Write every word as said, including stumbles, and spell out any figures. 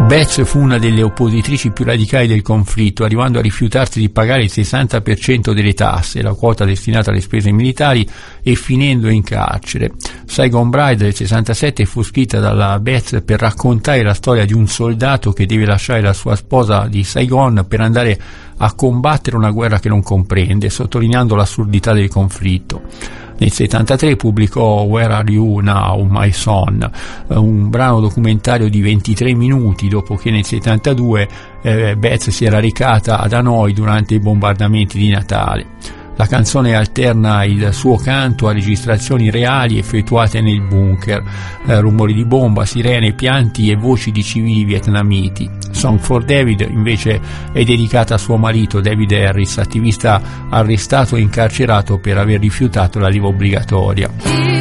Betts fu una delle oppositrici più radicali del conflitto, arrivando a rifiutarsi di pagare il sessanta per cento delle tasse, la quota destinata alle spese militari, e finendo in carcere. Saigon Bride del sessantasette fu scritta dalla Betts per raccontare la storia di un soldato che deve lasciare la sua sposa di Saigon per andare a combattere una guerra che non comprende, sottolineando l'assurdità del conflitto. Nel settantatré pubblicò Where Are You Now, My Son, un brano documentario di ventitré minuti, dopo che nel settantadue eh, Betts si era recata ad Hanoi durante i bombardamenti di Natale. La canzone alterna il suo canto a registrazioni reali effettuate nel bunker, eh, rumori di bomba, sirene, pianti e voci di civili vietnamiti. Song for David invece è dedicata a suo marito David Harris, attivista arrestato e incarcerato per aver rifiutato la leva obbligatoria.